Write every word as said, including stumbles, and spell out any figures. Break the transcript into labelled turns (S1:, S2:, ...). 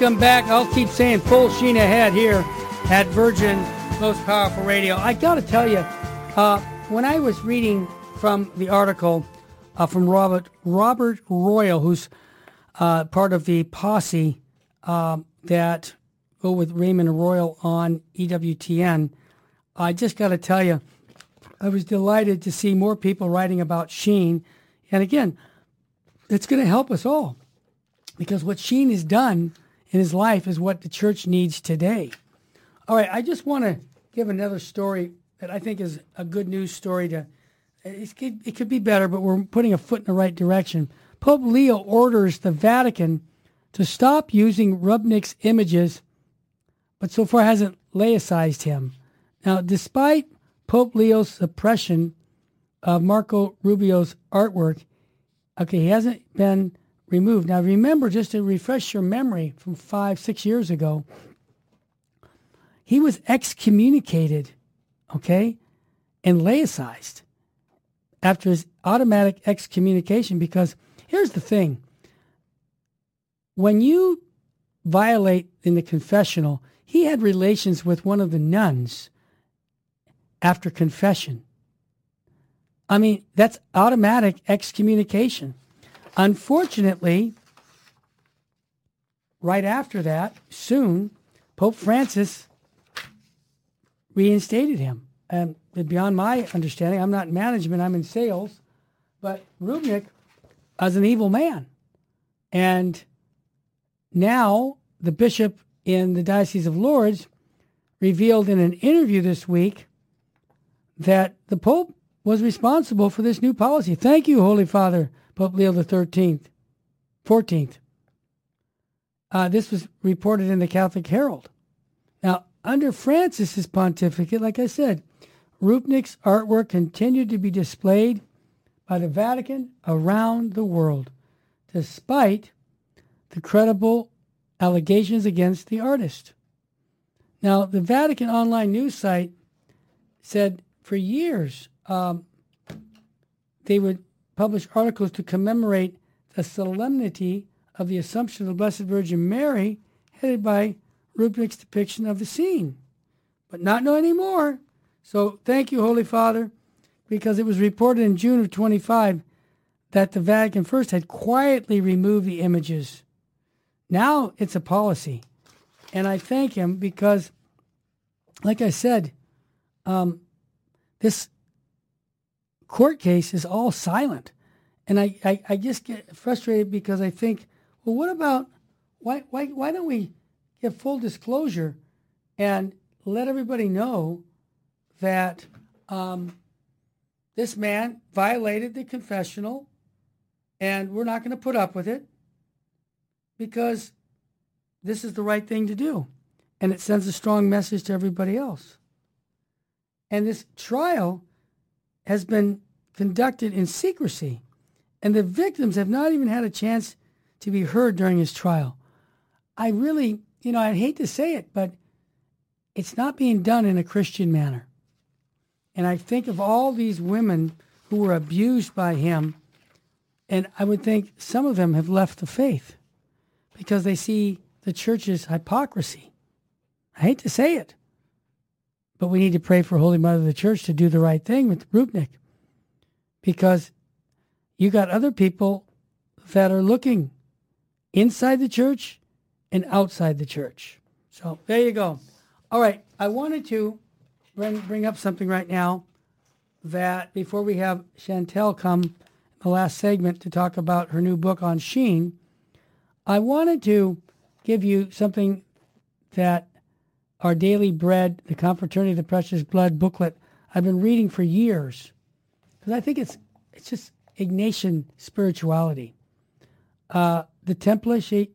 S1: Come back. I'll keep saying full sheen ahead here at Virgin Most Powerful Radio. I got to tell you, uh, when I was reading from the article uh, from Robert Robert Royal, who's uh, part of the posse uh, that go with Raymond Royal on E W T N, I just got to tell you, I was delighted to see more people writing about Sheen. And again, it's going to help us all, because what Sheen has done in his life is what the church needs today. All right, I just want to give another story that I think is a good news story. To it could, it could be better, but we're putting a foot in the right direction. Pope Leo orders the Vatican to stop using Rubnik's images, but so far hasn't laicized him. Now, despite Pope Leo's suppression of Marco Rubio's artwork, okay, he hasn't been removed. Now, remember, just to refresh your memory from five, six years ago, he was excommunicated, okay, and laicized after his automatic excommunication, because here's the thing. When you violate in the confessional, he had relations with one of the nuns after confession. I mean, that's automatic excommunication. Unfortunately, right after that, soon, Pope Francis reinstated him. And beyond my understanding, I'm not in management, I'm in sales, but Rubnik is an evil man. And now the bishop in the Diocese of Lourdes revealed in an interview this week that the Pope was responsible for this new policy. Thank you, Holy Father, Pope Leo the thirteenth, fourteenth. Uh, this was reported in the Catholic Herald. Now, under Francis's pontificate, like I said, Rubnik's artwork continued to be displayed by the Vatican around the world, despite the credible allegations against the artist. Now, the Vatican online news site said for years um, they would publish articles to commemorate the solemnity of the Assumption of the Blessed Virgin Mary, headed by Rubnik's depiction of the scene. But not no anymore. So thank you, Holy Father, because it was reported in June of twenty-five that the Vatican first had quietly removed the images. Now it's a policy. And I thank him because, like I said, um, this court case is all silent. And I, I, I just get frustrated because I think, well, what about, why, why, why don't we give full disclosure and let everybody know that um, this man violated the confessional and we're not going to put up with it because this is the right thing to do. And it sends a strong message to everybody else. And this trial has been conducted in secrecy, and the victims have not even had a chance to be heard during his trial. I really, you know, I hate to say it, but it's not being done in a Christian manner. And I think of all these women who were abused by him, and I would think some of them have left the faith because they see the church's hypocrisy. I hate to say it, but we need to pray for Holy Mother of the Church to do the right thing with Rubnik, because you got other people that are looking inside the church and outside the church. So there you go. All right, I wanted to bring, bring up something right now that before we have Chantel come in the last segment to talk about her new book on Sheen, I wanted to give you something that Our Daily Bread, the Confraternity of the Precious Blood booklet, I've been reading for years because I think it's it's just Ignatian spirituality. Uh, the Templa